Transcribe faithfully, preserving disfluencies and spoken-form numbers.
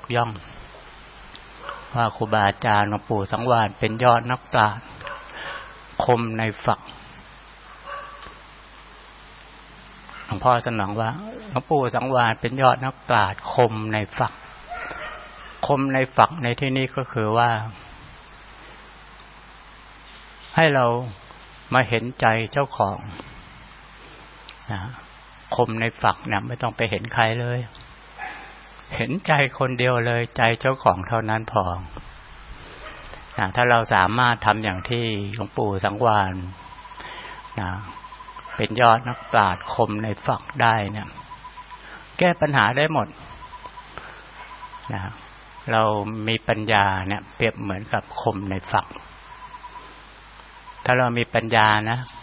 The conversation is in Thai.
ย่องว่าครูบาอาจารย์หลวงปู่สังวาลเป็นยอดนักปราชญ์คมในฝักหลวงพ่อสนองว่าหลวงปู่สังวาลเป็นยอดนักปราชญ์คมในฝักคมในฝักในที่นี้ก็คือว่าให้เรามาเห็นใจเจ้าของนะคมในฝักเนี่ยไม่ต้องไปเห็นใครเลยเห็นใจคนเดียวเลยใจเจ้าของเท่านั้นพอนะถ้าเราสามารถทำอย่างที่หลวงปู่สังวาลนะเป็นยอดนักปราชญ์คมในฝักได้เนี่ยแก้ปัญหาได้หมดนะเรามีปัญญาเนี่ยเปรียบเหมือนกับคมในฝักถ้าเรามีปัญญานะ